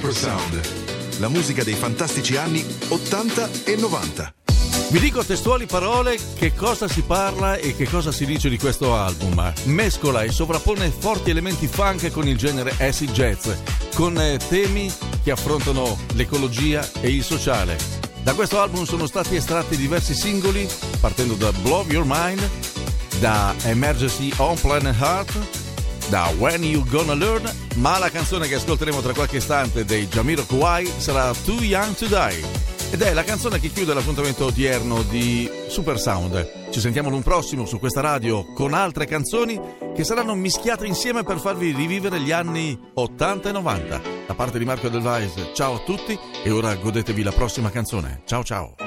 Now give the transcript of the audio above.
Super Sound, la musica dei fantastici anni 80 e 90. Vi dico testuali parole che cosa si parla e che cosa si dice di questo album. Mescola e sovrappone forti elementi funk con il genere acid jazz, con temi che affrontano l'ecologia e il sociale. Da questo album sono stati estratti diversi singoli, partendo da Blow Your Mind, da Emergency on Planet Heart, da When You Gonna Learn, ma la canzone che ascolteremo tra qualche istante dei Jamiroquai sarà Too Young to Die. Ed è la canzone che chiude l'appuntamento odierno di Super Sound. Ci sentiamo l'un prossimo su questa radio con altre canzoni che saranno mischiate insieme per farvi rivivere gli anni 80 e 90. Da parte di Marco Edelweiss, ciao a tutti e ora godetevi la prossima canzone. Ciao ciao.